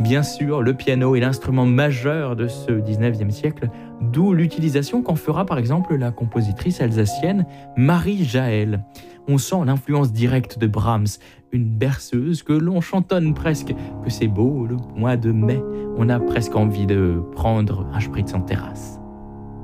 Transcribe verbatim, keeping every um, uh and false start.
bien sûr, le piano est l'instrument majeur de ce dix-neuvième siècle, d'où l'utilisation qu'en fera par exemple la compositrice alsacienne Marie Jaël. On sent l'influence directe de Brahms, une berceuse que l'on chantonne presque, que c'est beau le mois de mai. On a presque envie de prendre un spritz en terrasse.